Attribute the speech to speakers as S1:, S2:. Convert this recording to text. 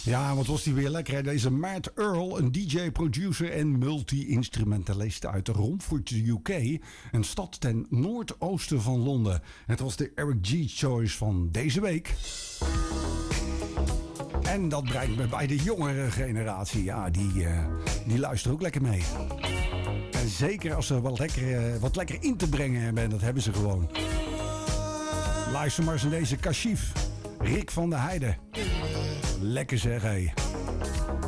S1: Ja, wat was die weer lekker, hè? Deze Matt Earl, een DJ, producer en multi-instrumentalist uit Romford, UK. Een stad ten noordoosten van Londen. Het was de Eric G. Choice van deze week. En dat brengt me bij de jongere generatie. Ja, die luisteren ook lekker mee. En zeker als ze wat lekker in te brengen hebben. En dat hebben ze gewoon. Luister maar eens naar deze Kashif. Rick van der Heijden. Lekker zeg, hé.